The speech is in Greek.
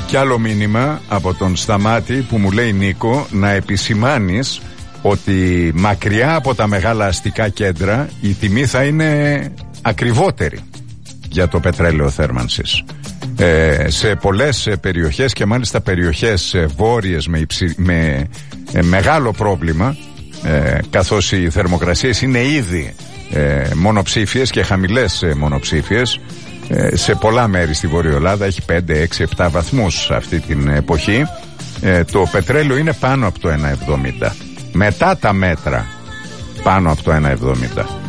Κι άλλο μήνυμα από τον Σταμάτη που μου λέει, Νίκο, να επισημάνεις ότι μακριά από τα μεγάλα αστικά κέντρα η τιμή θα είναι ακριβότερη για το πετρέλαιο θέρμανσης. Σε πολλές περιοχές και μάλιστα περιοχές βόρειες με μεγάλο πρόβλημα, καθώς οι θερμοκρασίες είναι ήδη μονοψήφιες και χαμηλές μονοψήφιες, σε πολλά μέρη στη Βορειοελλάδα έχει 5, 6, 7 βαθμούς αυτή την εποχή. Το πετρέλαιο είναι πάνω από το 1,70. Μετά τα μέτρα πάνω από το 1,70.